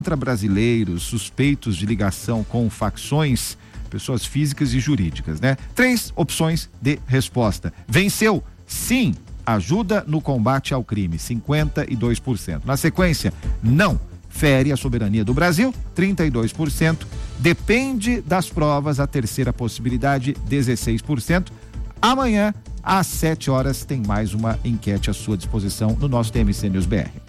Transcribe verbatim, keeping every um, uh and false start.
Contra brasileiros suspeitos de ligação com facções, pessoas físicas e jurídicas, né? Três opções de resposta. Venceu? Sim. Ajuda no combate ao crime, cinquenta e dois por cento. Na sequência, não. Fere a soberania do Brasil, trinta e dois por cento. Depende das provas, a terceira possibilidade, dezesseis por cento. Amanhã, às sete horas, tem mais uma enquete à sua disposição no nosso T M C News B R.